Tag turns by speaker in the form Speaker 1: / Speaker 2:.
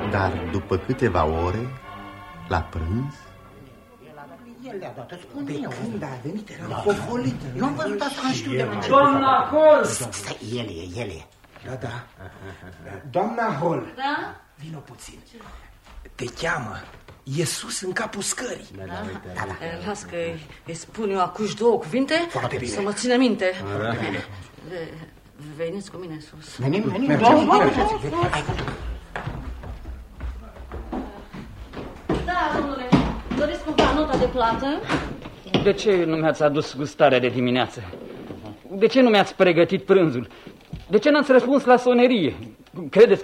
Speaker 1: Dar după câteva ore, la prânz...
Speaker 2: El le-a dat, spune eu. Când a venit, era fofolit. Nu am văzut asta, nu știu de la început.
Speaker 3: Doamna Hall!
Speaker 2: Stai, el e. Da. Doamna Hall.
Speaker 4: Da?
Speaker 2: Vino puțin. Te cheamă. E sus în capul scării. Da.
Speaker 4: Las că îi spun eu acuși două cuvinte.
Speaker 2: Foarte bine.
Speaker 4: Să mă țină minte. Veniți cu mine sus.
Speaker 2: Venim.
Speaker 4: Da, domnule, doriți cumva nota de plată?
Speaker 3: De ce nu mi-ați adus gustarea de dimineață? De ce nu mi-ați pregătit prânzul? De ce n-ați răspuns la sonerie? Credeți